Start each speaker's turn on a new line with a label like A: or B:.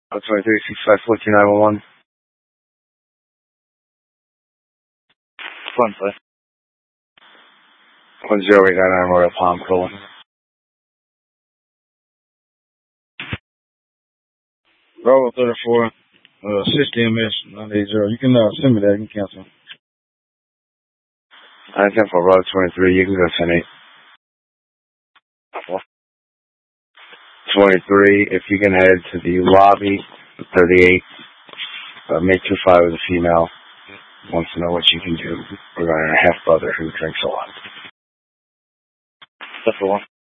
A: 2365 14911.
B: Fun play.
A: 10899 Royal Palm, Colon.
C: Bravo 34, 60 MS 980. You can send me that. You can cancel.
A: 910 for Bravo 23. You can go 10-8. 23, if you can head to the lobby, 38. May 25 is a female. Wants to know what you can do regarding her half brother who drinks a lot.
B: That's the one.